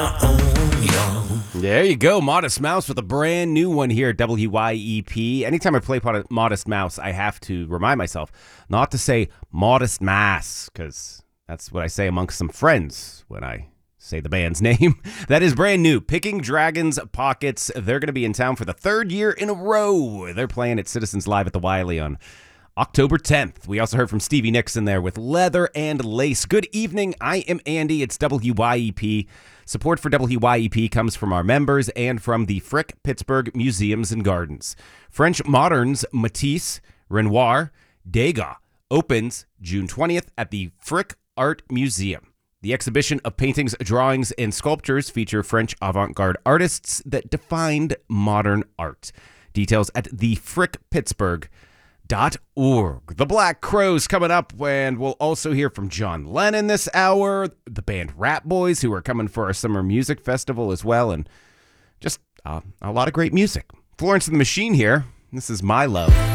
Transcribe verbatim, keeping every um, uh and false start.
There you go, Modest Mouse with a brand new one here at W Y E P. Anytime I play Modest Mouse, I have to remind myself not to say Modest Mass, because that's what I say amongst some friends when I say the band's name. That is brand new. Picking Dragons Pockets. They're going to be in town for the third year in a row. They're playing at Citizens Live at the Wiley on October tenth. We also heard from Stevie Nicks in there with Leather and Lace. Good evening. I am Andy. It's W Y E P. Support for W Y E P comes from our members and from the Frick Pittsburgh Museums and Gardens. French Moderns Matisse, Renoir, Degas opens June twentieth at the Frick Art Museum. The exhibition of paintings, drawings, and sculptures feature French avant-garde artists that defined modern art. Details at the frick pittsburgh dot org. The Black Crowes coming up, and we'll also hear from John Lennon this hour, the band Rat Boys, who are coming for our summer music festival as well, and just uh, a lot of great music. Florence and the Machine here. This is My Love.